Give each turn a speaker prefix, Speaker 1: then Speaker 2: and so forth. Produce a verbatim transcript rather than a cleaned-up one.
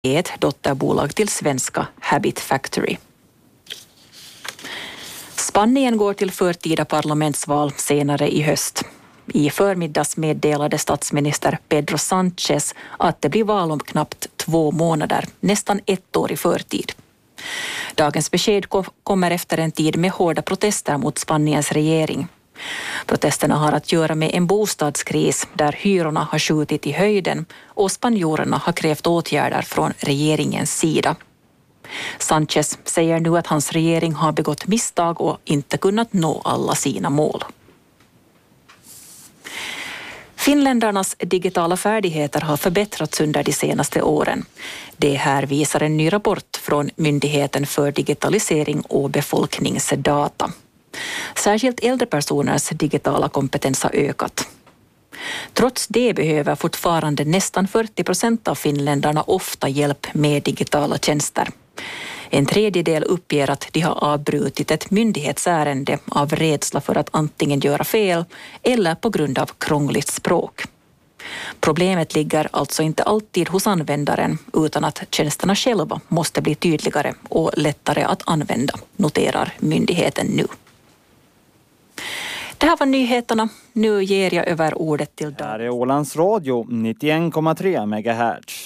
Speaker 1: är ett dotterbolag till svenska Habit Factory. Spanien går till förtida parlamentsval senare i höst. I förmiddags meddelade statsminister Pedro Sánchez att det blir val om knappt två månader, nästan ett år i förtid. Dagens besked kommer efter en tid med hårda protester mot Spaniens regering. Protesterna har att göra med en bostadskris där hyrorna har skjutit i höjden och spanjorerna har krävt åtgärder från regeringens sida. Sánchez säger nu att hans regering har begått misstag och inte kunnat nå alla sina mål. Finländarnas digitala färdigheter har förbättrats under de senaste åren. Det här visar en ny rapport från Myndigheten för digitalisering och befolkningsdata. Särskilt äldre personers digitala kompetens har ökat. Trots det behöver fortfarande nästan fyrtio procent av finländarna ofta hjälp med digitala tjänster. En tredjedel uppger att de har avbrutit ett myndighetsärende av rädsla för att antingen göra fel eller på grund av krångligt språk. Problemet ligger alltså inte alltid hos användaren utan att tjänsterna själva måste bli tydligare och lättare att använda, noterar myndigheten nu. Det här var nyheterna. Nu ger jag över ordet till
Speaker 2: Dag. Här är Ålands Radio nittioen komma tre megahertz.